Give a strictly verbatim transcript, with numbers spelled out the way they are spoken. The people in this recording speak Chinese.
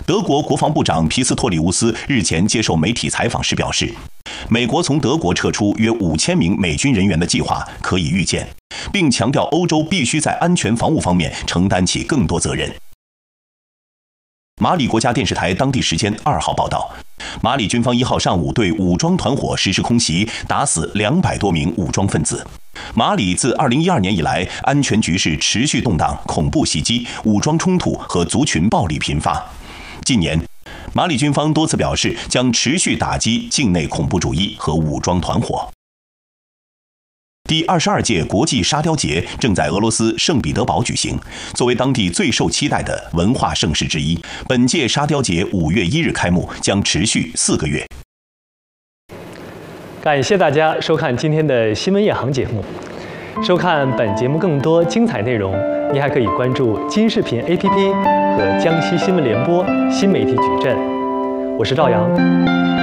德国国防部长皮斯托里乌斯日前接受媒体采访时表示，美国从德国撤出约五千名美军人员的计划可以预见，并强调欧洲必须在安全防务方面承担起更多责任。马里国家电视台当地时间二号报道，马里军方一号上午对武装团伙实施空袭，打死两百多名武装分子。马里自二零一二年以来，安全局势持续动荡，恐怖袭击、武装冲突和族群暴力频发。近年，马里军方多次表示将持续打击境内恐怖主义和武装团伙。第二十二届国际沙雕节正在俄罗斯圣彼得堡举行，作为当地最受期待的文化盛事之一，本届沙雕节五月一日开幕，将持续四个月。 感谢大家收看今天的新闻夜航节目。收看本节目更多精彩内容，你还可以关注金视频 A P P 和江西新闻联播新媒体矩阵。我是赵阳。